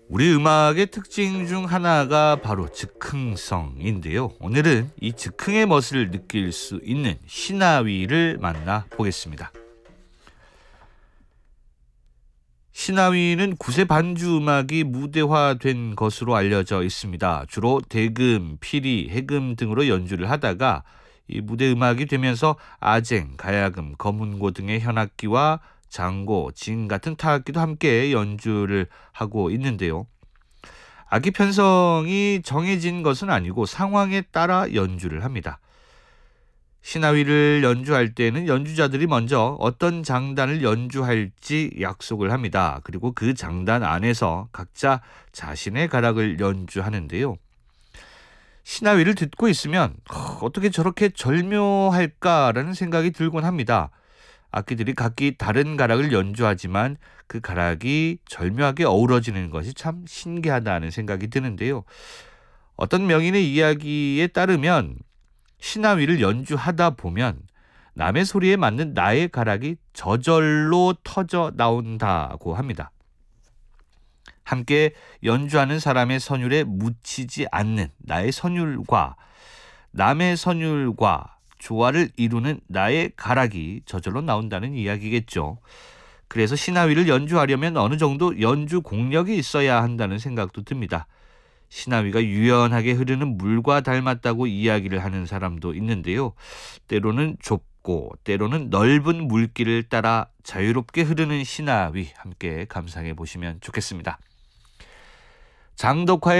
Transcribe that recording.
우리 음악의 특징 중 하나가 바로 즉흥성인데요. 오늘은 이 즉흥의 멋을 느낄 수 있는 시나위를 만나 보겠습니다. 시나위는 구세 반주 음악이 무대화된 것으로 알려져 있습니다. 주로 대금, 피리, 해금 등으로 연주를 하다가 이 무대 음악이 되면서 아쟁, 가야금, 거문고 등의 현악기와 장고, 진 같은 타악기도 함께 연주를 하고 있는데요. 악기 편성이 정해진 것은 아니고 상황에 따라 연주를 합니다. 시나위를 연주할 때는 연주자들이 먼저 어떤 장단을 연주할지 약속을 합니다. 그리고 그 장단 안에서 각자 자신의 가락을 연주하는데요. 시나위를 듣고 있으면 어떻게 저렇게 절묘할까라는 생각이 들곤 합니다. 악기들이 각기 다른 가락을 연주하지만 그 가락이 절묘하게 어우러지는 것이 참 신기하다는 생각이 드는데요. 어떤 명인의 이야기에 따르면 시나위를 연주하다 보면 남의 소리에 맞는 나의 가락이 저절로 터져 나온다고 합니다. 함께 연주하는 사람의 선율에 묻히지 않는 나의 선율과 남의 선율과 조화를 이루는 나의 가락이 저절로 나온다는 이야기겠죠. 그래서 시나위를 연주하려면 어느 정도 연주 공력이 있어야 한다는 생각도 듭니다. 시나위가 유연하게 흐르는 물과 닮았다고 이야기를 하는 사람도 있는데요. 때로는 좁고 때로는 넓은 물길을 따라 자유롭게 흐르는 시나위 함께 감상해 보시면 좋겠습니다. 장덕화의